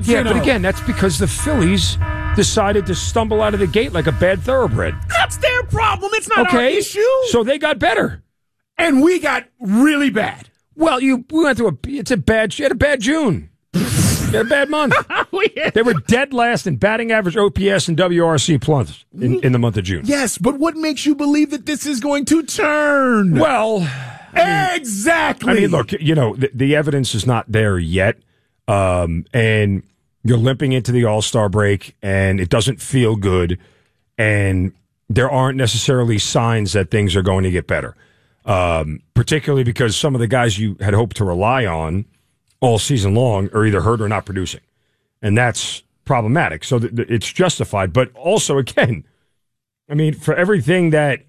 Yeah, Zeno. but again, that's because the Phillies decided to stumble out of the gate like a bad thoroughbred. That's their problem. It's not our Okay, issue. so they got better. And we got really bad. Well, we went through you had a bad June. You had a bad month. They were dead last in batting average, OPS, and WRC plus in the month of June. Yes, but what makes you believe that this is going to turn? Well, exactly. I mean, look, the evidence is not there yet, and you're limping into the All-Star break, and it doesn't feel good, and there aren't necessarily signs that things are going to get better, particularly because some of the guys you had hoped to rely on all season long are either hurt or not producing, and that's problematic. So it's justified, but also, again, I mean, for everything that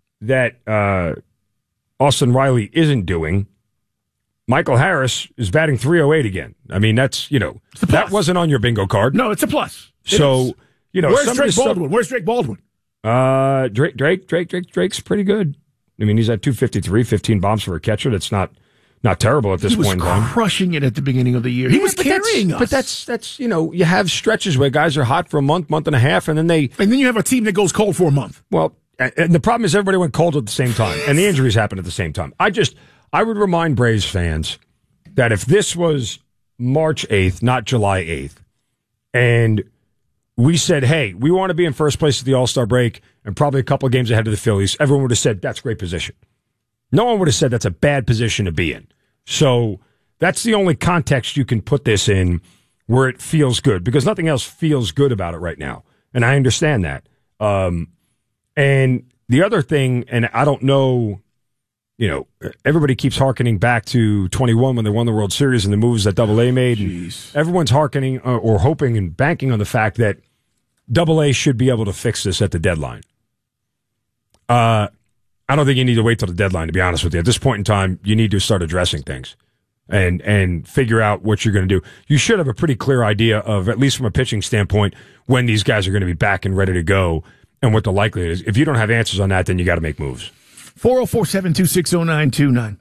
Austin Riley isn't doing, Michael Harris is batting .308 again. I mean, that's, that wasn't on your bingo card. No, it's a plus. So, Where's Drake Baldwin? Where's Drake Baldwin? Drake's pretty good. I mean, he's at 253, 15 bombs for a catcher. That's not terrible at this point in time. He was crushing it at the beginning of the year. He was carrying us. But that's you have stretches where guys are hot for a month and a half, and then you have a team that goes cold for a month. Well, and the problem is everybody went cold at the same time, and the injuries happened at the same time. I would remind Braves fans that if this was March 8th, not July 8th, and we said, hey, we want to be in first place at the All-Star break and probably a couple of games ahead of the Phillies, everyone would have said, that's a great position. No one would have said that's a bad position to be in. So that's the only context you can put this in where it feels good, because nothing else feels good about it right now. And I understand that. And the other thing, and I don't know, everybody keeps hearkening back to 21 when they won the World Series and the moves that AA made. And everyone's hearkening or hoping and banking on the fact that AA should be able to fix this at the deadline. I don't think you need to wait till the deadline, to be honest with you. At this point in time, you need to start addressing things and figure out what you're going to do. You should have a pretty clear idea of, at least from a pitching standpoint, when these guys are going to be back and ready to go and what the likelihood is. If you don't have answers on that, then you got to make moves. 404-726-0929.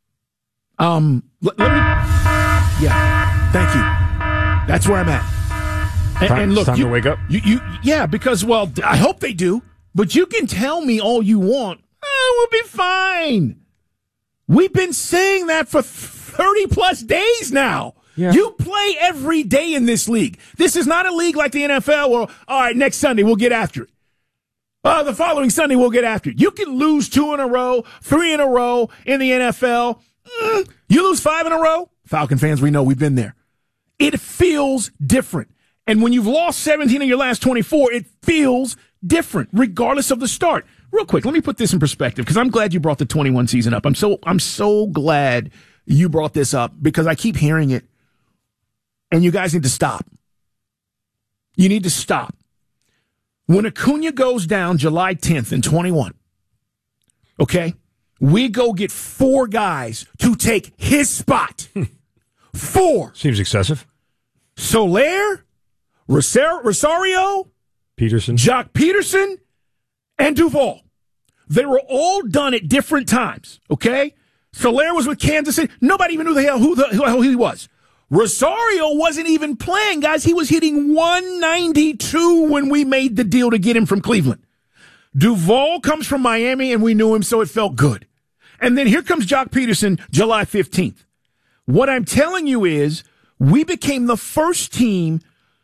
Thank you. That's where I'm at. And look, time to wake up. Because I hope they do. But you can tell me all you want. We'll be fine. We've been saying that for 30 plus days now. Yeah. You play every day in this league. This is not a league like the NFL where, all right, next Sunday we'll get after it. The following Sunday we'll get after it. You can lose 2 in a row, 3 in a row in the NFL. You lose 5 in a row. Falcon fans, we know we've been there. It feels different. And when you've lost 17 of your last 24, it feels different, regardless of the start. Real quick, let me put this in perspective, because I'm glad you brought the 21 season up. I'm so glad you brought this up, because I keep hearing it, and you guys need to stop. You need to stop. When Acuna goes down July 10th in 21, okay, we go get 4 guys to take his spot. 4. Seems excessive. Soler, Rosario, Peterson, Jock Peterson, and Duvall. They were all done at different times, okay? Soler was with Kansas City. Nobody even knew who the hell he was. Rosario wasn't even playing, guys. He was hitting 192 when we made the deal to get him from Cleveland. Duvall comes from Miami, and we knew him, so it felt good. And then here comes Jock Peterson, July 15th. What I'm telling you is we became the first team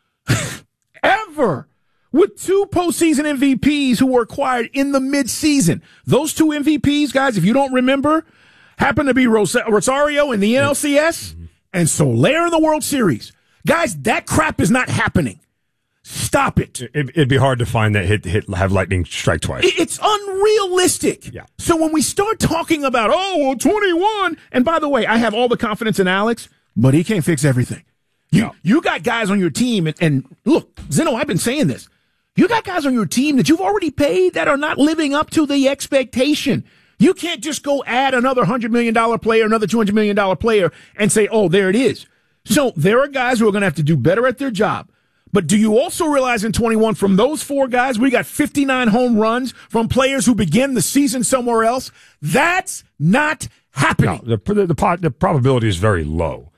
ever with 2 postseason MVPs who were acquired in the midseason. Those 2 MVPs, guys, if you don't remember, happened to be Rosario in the NLCS and Soler in the World Series. Guys, that crap is not happening. Stop it. It'd be hard to find that have lightning strike twice. It's unrealistic. Yeah. So when we start talking about, 21, and by the way, I have all the confidence in Alex, but he can't fix everything. You got guys on your team, and look, Zeno, I've been saying this. You got guys on your team that you've already paid that are not living up to the expectation. You can't just go add another $100 million player, another $200 million player, and say, there it is. So there are guys who are going to have to do better at their job. But do you also realize in 21, from those 4 guys, we got 59 home runs from players who begin the season somewhere else? That's not happening. No, the probability is very low.